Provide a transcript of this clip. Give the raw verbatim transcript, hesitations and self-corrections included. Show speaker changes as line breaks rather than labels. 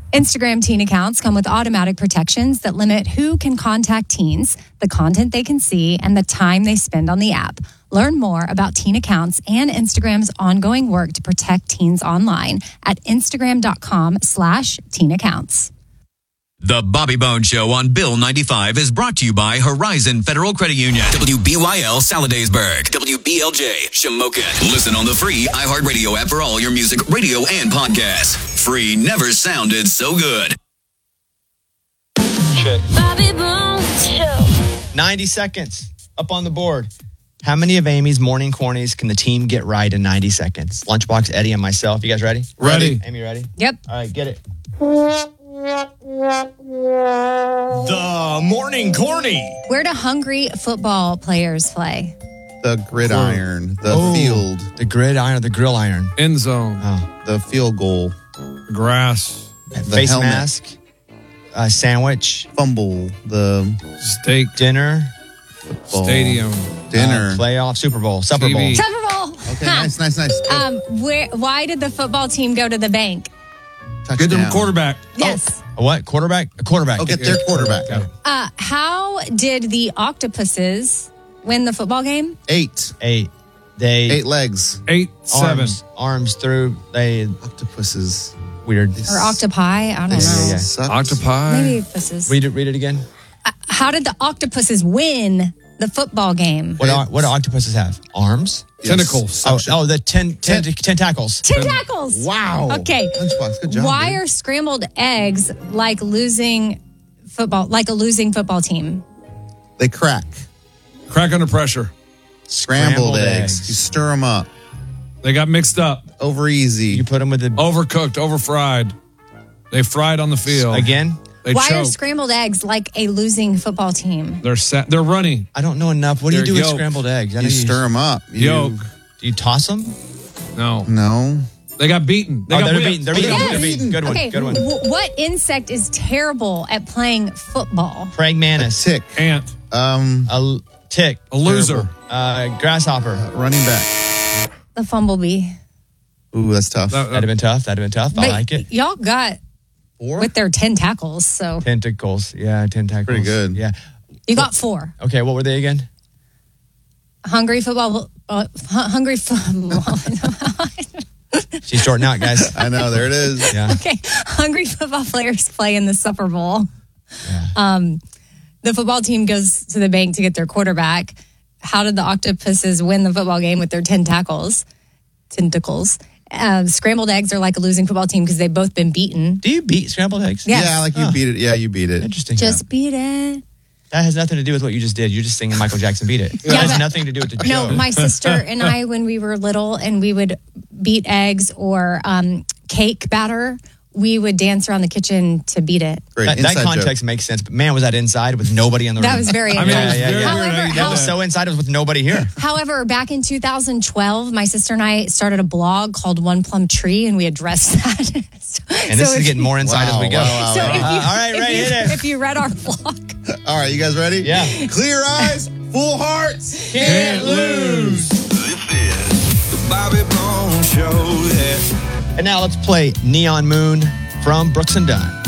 Instagram teen accounts come with automatic protections that limit who can contact teens, the content they can see, and the time they spend on the app. Learn more about teen accounts and Instagram's ongoing work to protect teens online at instagram.com slash teen accounts.
The Bobby Bone Show on Bill ninety-five is brought to you by Horizon Federal Credit Union. W B Y L Saladasburg. W B L J Shamokin. Listen on the free iHeartRadio app for all your music, radio, and podcasts. Free never sounded so good.
Check.
Bobby Bone Show.
ninety seconds up on the board. How many of Amy's morning cornies can the team get right in ninety seconds? Lunchbox, Eddie, and myself. You guys ready?
Ready.
Amy, ready?
Yep.
All right, get it. The morning corny.
Where do hungry football players play?
The gridiron, the
Oh,
field,
the gridiron, the grill iron.
End zone.
Oh,
the field goal,
Grass.
the
face
helmet,
mask, uh, sandwich,
fumble, the
Steak.
dinner,
ball,
Stadium.
dinner.
uh, playoff, Super Bowl, Supper
T V.
Bowl.
Super Bowl.
Okay, nice, nice, nice. Go.
Um, where? Why did the football team go to the bank?
Get
Touchdown.
them quarterback.
Yes.
A what? Quarterback? A quarterback.
Oh, get their quarterback.
Uh, how did the octopuses win the football game?
Eight,
Eight. They
eight legs,
Eight, seven.
arms, arms through. They
octopuses.
weird.
Or octopi? I don't
They
know.
yeah, yeah.
sucked.
Octopi.
Maybe puses.
Read it. Read it again.
Uh, how did the octopuses win the football game?
What? Are, what do octopuses have? Arms.
Yes.
Tentacles.
Oh, oh, the ten, ten, tentacles.
Tentacles.
Wow.
Okay.
Lunchbox, good job.
Why
dude.
are scrambled eggs like losing football, like a losing football team?
They crack?
Crack under pressure.
Scrambled,
Scrambled
eggs.
eggs.
You stir them up.
They got mixed up.
Over easy.
You put them with the
Overcooked, overfried. They fried on the field.
again.
They
Why are
choked.
scrambled eggs like a losing football team?
They're sa- they're running.
I don't know enough. What do you
They're
do with
yolk.
scrambled eggs? I know
you stir them up. You,
Yolk.
Do you toss them?
No.
No.
They got beaten. They
Oh,
got
they're
whipped.
beaten. They're
They
beaten.
got
Yes.
They're beaten. Good one.
Okay.
Good one.
w- what insect is terrible at playing football?
Praying
A
mantis.
tick.
Ant.
Um,
A l- tick.
A loser.
Uh, grasshopper.
running back.
The fumblebee.
Ooh, that's tough.
That-
That'd have been tough. That'd have been tough. I
But
like it.
y'all got
Four?
with their tentacles, so
Tentacles. Yeah, tentacles.
Pretty good.
Yeah.
you got four.
Okay, what were they again?
Hungry football. Uh, hu- hungry football.
She's shorting out, guys.
I know. There it is.
Yeah.
Okay, hungry football players play in the Super Bowl. Um, the football team goes to the bank to get their quarterback. How did the octopuses win the football game with their tentacles? Tentacles. Um, scrambled eggs are like a losing football team because they've both been beaten.
Do you beat scrambled eggs?
Yes.
Yeah, like you
Oh.
beat it. Yeah, you beat it.
Interesting.
Just beat it.
That has nothing to do with what you just did. You're just singing Michael Jackson Beat It. That
Yeah,
has
but-
nothing to do with the
No,
joke.
my sister and I, when we were little and we would beat eggs or um, cake batter, we would dance around the kitchen to beat it.
Great.
that, that
Inside
context
joke.
makes sense. But man, was that inside with nobody in the room?
That was very
I mean, it was
Yeah, yeah,
very
yeah.
weird how
However,
you did
That was
that.
so inside. It was with nobody here.
However, back in two thousand twelve, my sister and I started a blog called One Plum Tree, and we addressed that. so,
And this
so
is
if
getting
you-
more inside
Wow,
as we go.
wow, wow,
So
wow.
if you,
Uh, all right,
if
Ray,
you,
hit it.
if you read our blog,
All right, you guys ready?
Yeah.
Clear eyes, full hearts.
Can't lose.
This is the Bobby Bone Show. Yeah.
And now let's play Neon Moon from Brooks and Dunn.